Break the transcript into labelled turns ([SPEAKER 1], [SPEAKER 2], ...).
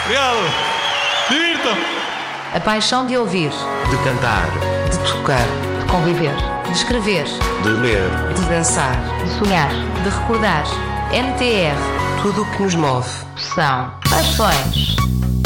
[SPEAKER 1] Obrigado. Divirtam.
[SPEAKER 2] A paixão de ouvir,
[SPEAKER 3] de cantar,
[SPEAKER 2] de tocar, de conviver, de escrever,
[SPEAKER 3] de ler,
[SPEAKER 2] de dançar, de sonhar, de recordar. NTR.
[SPEAKER 3] tudo o que nos move.
[SPEAKER 2] São paixões.